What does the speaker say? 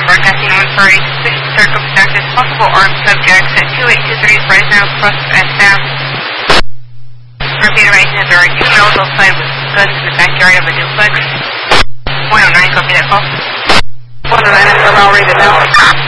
broadcasting on for any suspicious circumstances. Possible armed subjects at 2823 Fresno Plus and staff. Repeat, there are 2 males outside with guns in the backyard of a duplex. 109, copy that call. 109, I'm already now.